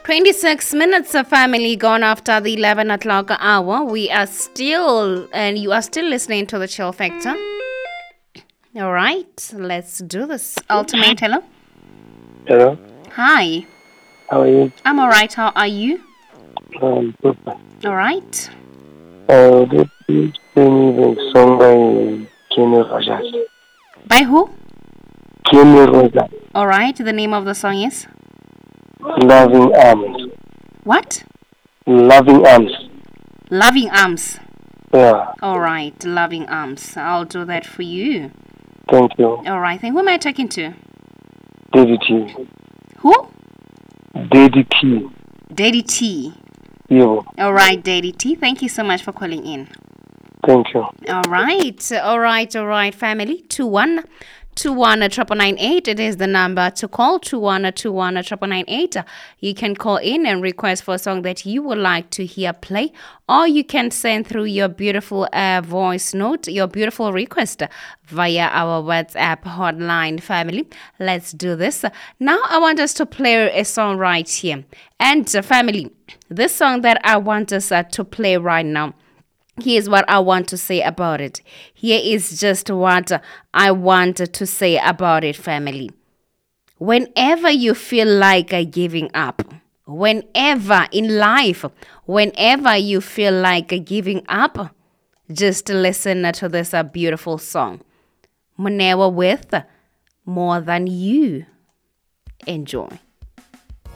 26 minutes of family gone after the 11 o'clock hour. We are still, and you are still listening to the Chill Factor. All right, let's do this. Ultimate, hello. Hello. Hi. How are you? I'm all right. How are you? Super. All right. This is the song by Kenny Rogers. By who? Kenny Rogers. All right. The name of the song is? Loving Arms. What? Loving Arms. Loving Arms. Yeah. All right. Loving Arms. I'll do that for you. Thank you. All right. Then who am I talking to? Daddy T. Who? Daddy T. Daddy T. Yeah. All right, Daddy T. Thank you so much for calling in. Thank you. All right, family. 2121-998. It is the number to call. 2121-998. You can call in and request for a song that you would like to hear play, or you can send through your beautiful voice note, your beautiful request via our WhatsApp hotline, family. Let's do this. Now I want us to play a song right here. And family, this song that I want us to play right now, here's what I want to say about it. Here is just what I want to say about it, family. Whenever you feel like giving up, whenever in life, whenever you feel like giving up, just listen to this beautiful song. Munewa with More Than You. Enjoy.